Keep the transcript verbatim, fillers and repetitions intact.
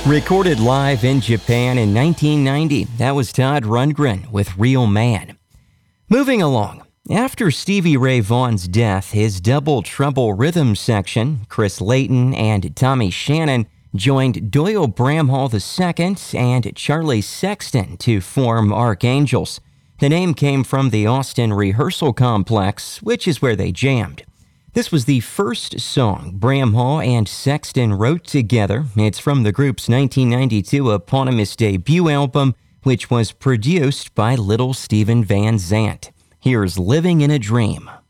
Recorded live in Japan in nineteen ninety, that was Todd Rundgren with Real Man. Moving along, after Stevie Ray Vaughan's death, his Double Trouble rhythm section, Chris Layton and Tommy Shannon, joined Doyle Bramhall the Second and Charlie Sexton to form Archangels. The name came from the Austin Rehearsal Complex, which is where they jammed. This was the first song Bramhall and Sexton wrote together. It's from the group's nineteen ninety-two eponymous debut album, which was produced by Little Steven Van Zandt. Here's Living in a Dream.